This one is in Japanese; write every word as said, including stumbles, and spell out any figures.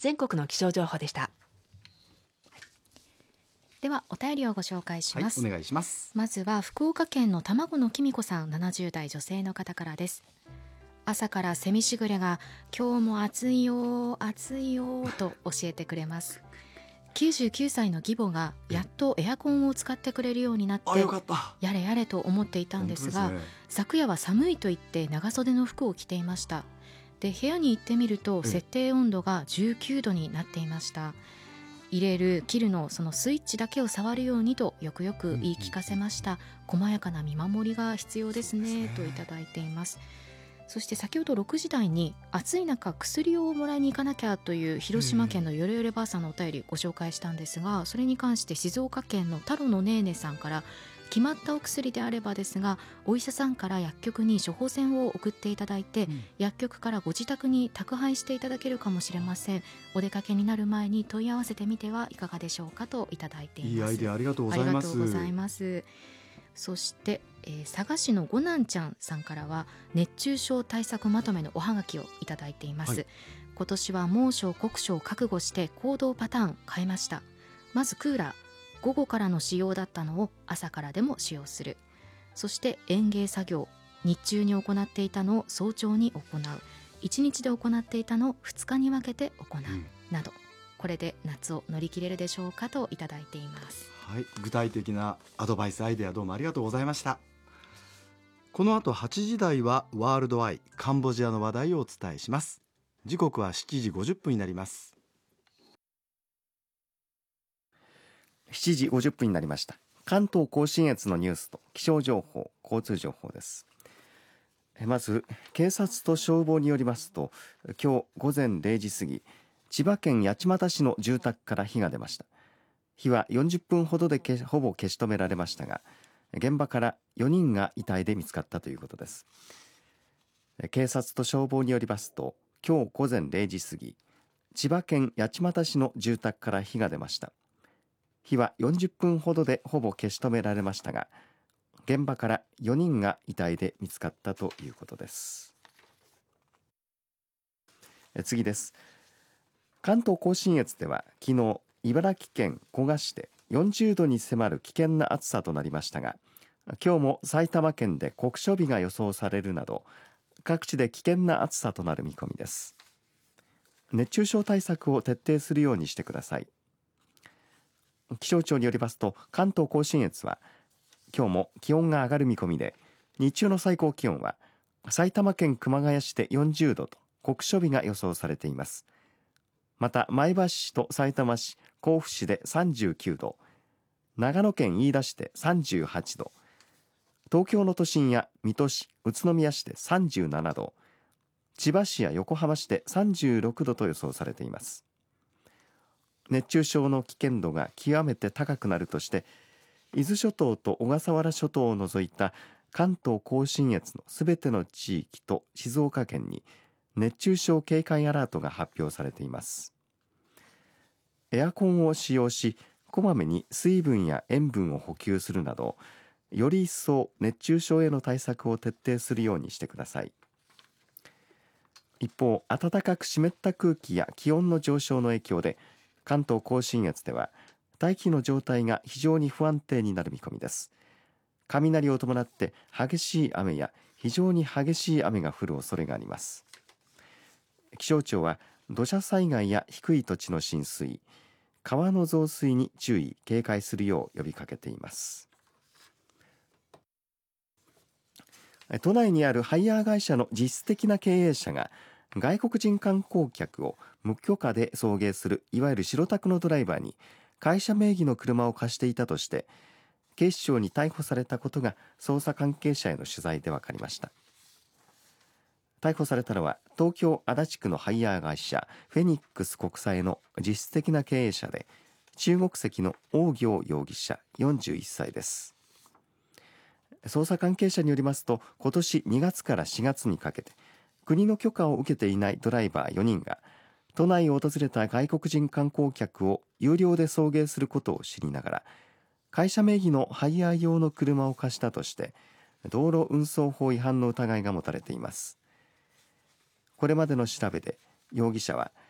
全国の気象情報でした。 ではお便りをご紹介します、 はい、お願いします。 まずは福岡県の卵のきみこさん、ななじゅう代女性の方からです。朝からセミしぐれが今日も暑いよ暑いよと教えてくれます。きゅうじゅうきゅうさいの義母がやっとエアコンを使ってくれるようになって、 あ、よかった。 やれやれと思っていたんですが、 本当ですね。 昨夜は寒いと言って長袖の服を着ていました。で部屋に行ってみると設定温度がじゅうきゅうどになっていました。入れる切るのそのスイッチだけを触るようにとよくよく言い聞かせました。細やかな見守りが必要ですねといただいています。そして先ほどろくじ台に暑い中薬をもらいに行かなきゃという広島県のよれよればあさんのお便りご紹介したんですが、それに関して静岡県の太郎のねーねさんから、決まったお薬であればですがお医者さんから薬局に処方箋を送っていただいて、うん、薬局からご自宅に宅配していただけるかもしれません。お出かけになる前に問い合わせてみてはいかがでしょうかといただいています。 いいアイデアありがとうございます。 ありがとうございます。そして、えー、佐賀市のごなんちゃんさんからは熱中症対策まとめのおはがきをいただいています、はい、今年は猛暑酷暑を覚悟して行動パターン変えました。まずクーラー、午後からの使用だったのを朝からでも使用する。そして園芸作業、日中に行っていたのを早朝に行う。いちにちで行っていたのをふつかに分けて行う、うん、など、これで夏を乗り切れるでしょうかといただいています。 はい、具体的なアドバイスアイデアどうもありがとうございました。この後はちじ台はワールドアイカンボジアの話題をお伝えします。時刻はしちじごじゅっぷんになります。 しちじごじゅっぷんになりました。関東甲信越のニュースと気象情報、交通情報です。まず警察と消防によりますと、今日午前れいじ過ぎ、千葉県八街市の住宅から火が出ました。火はよんじゅっぷんほどでほぼ消し止められましたが、現場からよにんが遺体で見つかったということです。警察と消防によりますと、今日午前れいじ過ぎ、千葉県八街市の住宅から火が出ました。火はよんじゅっぷんほどでほぼ消し止められましたが、現場からよにんが遺体で見つかったということです。次です。関東甲信越では昨日、茨城県古河市でよんじゅうどに迫る危険な暑さとなりましたが、今日も埼玉県で酷暑日が予想されるなど各地で危険な暑さとなる見込みです。熱中症対策を徹底するようにしてください。気象庁によりますと、関東甲信越は今日も気温が上がる見込みで、日中の最高気温は埼玉県熊谷市でよんじゅうどと酷暑日が予想されています。また前橋市とさいたま市、甲府市でさんじゅうきゅうど、長野県飯田市でさんじゅうはちど、東京の都心や水戸市、宇都宮市でさんじゅうななど、千葉市や横浜市でさんじゅうろくどと予想されています。熱中症の危険度が極めて高くなるとして、伊豆諸島と小笠原諸島を除いた関東甲信越のすべての地域と静岡県に熱中症警戒アラートが発表されています。エアコンを使用し、こまめに水分や塩分を補給するなど、より一層熱中症への対策を徹底するようにしてください。一方、暖かく湿った空気や気温の上昇の影響で、関東甲信越では大気の状態が非常に不安定になる見込みです。雷を伴って激しい雨や非常に激しい雨が降る恐れがあります。気象庁は土砂災害や低い土地の浸水、川の増水に注意警戒するよう呼びかけています。都内にあるハイヤー会社の実質的な経営者が外国人観光客を無許可で送迎するいわゆる白タクのドライバーに会社名義の車を貸していたとして警視庁に逮捕されたことが捜査関係者への取材で分かりました。逮捕されたのは東京足立区のハイヤー会社フェニックス国際の実質的な経営者で中国籍の王行容疑者よんじゅういっさいです。捜査関係者によりますと、今年にがつからしがつにかけて国の許可を受けていないドライバーよにんが都内を訪れた外国人観光客を有料で送迎することを知りながら会社名義のハイヤー用の車を貸したとして道路運送法違反の疑いが持たれています。これまでの調べで容疑者は